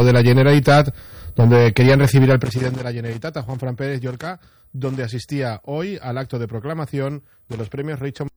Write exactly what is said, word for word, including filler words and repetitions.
de la Generalitat, donde querían recibir al presidente de la Generalitat, a Juan Fran Pérez Llorca, donde asistía hoy al acto de proclamación de los premios Rachel